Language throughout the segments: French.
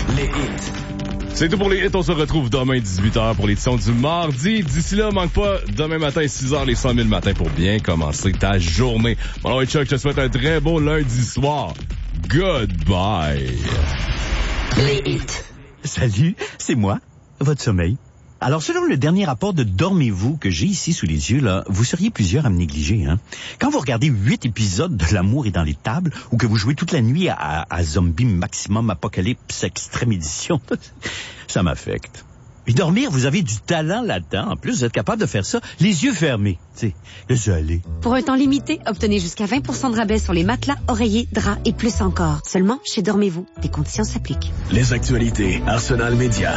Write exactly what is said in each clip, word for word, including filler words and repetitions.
Les hits. C'est tout pour les hits. On se retrouve demain dix-huit heures pour l'édition du mardi. D'ici là, manque pas, demain matin, six heures, les cent mille matin pour bien commencer ta journée. Bon, alors, Chuck, je te souhaite un très beau lundi soir. Goodbye. Les hits. Salut, c'est moi, votre sommeil. Alors, selon le dernier rapport de Dormez-vous que j'ai ici sous les yeux, là, vous seriez plusieurs à me négliger, hein. Quand vous regardez huit épisodes de L'amour est dans les tables, ou que vous jouez toute la nuit à, à, à Zombie Maximum Apocalypse Extrême Édition, ça m'affecte. Et dormir, vous avez du talent là-dedans. En plus, vous êtes capable de faire ça les yeux fermés. Tu sais, désolé. Pour un temps limité, obtenez jusqu'à vingt pour cent de rabais sur les matelas, oreillers, draps et plus encore. Seulement chez Dormez-vous. Des conditions s'appliquent. Les actualités Arsenal Média.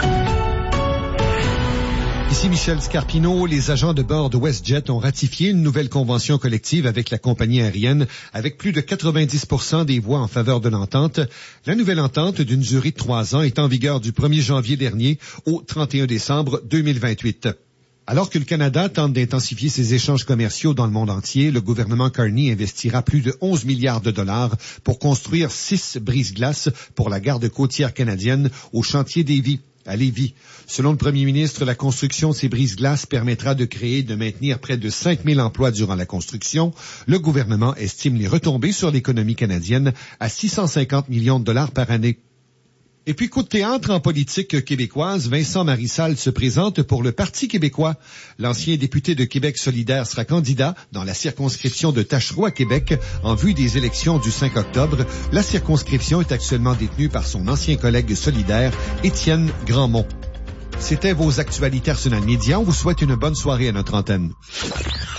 Ici Michel Scarpino. Les agents de bord de WestJet ont ratifié une nouvelle convention collective avec la compagnie aérienne avec plus de quatre-vingt-dix pour cent des voix en faveur de l'entente. La nouvelle entente d'une durée de trois ans est en vigueur du premier janvier dernier au trente et un décembre deux mille vingt-huit. Alors que le Canada tente d'intensifier ses échanges commerciaux dans le monde entier, le gouvernement Carney investira plus de onze milliards de dollars pour construire six brise-glaces pour la garde côtière canadienne au chantier Davie à Lévis. Selon le premier ministre, la construction de ces brise-glaces permettra de créer et de maintenir près de cinq mille emplois durant la construction. Le gouvernement estime les retombées sur l'économie canadienne à six cent cinquante millions de dollars par année. Et puis, coup de théâtre en politique québécoise, Vincent Marissal se présente pour le Parti québécois. L'ancien député de Québec solidaire sera candidat dans la circonscription de Tachereau à Québec en vue des élections du cinq octobre. La circonscription est actuellement détenue par son ancien collègue solidaire, Étienne Grandmont. C'était vos actualités Arsenal Média. On vous souhaite une bonne soirée à notre antenne.